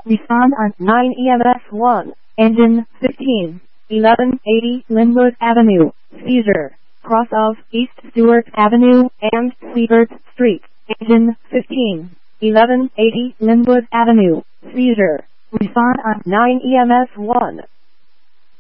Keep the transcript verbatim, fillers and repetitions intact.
Respond on nine E M S one. Engine fifteen. eleven eighty Linwood Avenue. Seizure. Cross of East Stewart Avenue and Siebert Street. Engine fifteen. eleven eighty Linwood Avenue. Seizure. Respond on nine E M S one.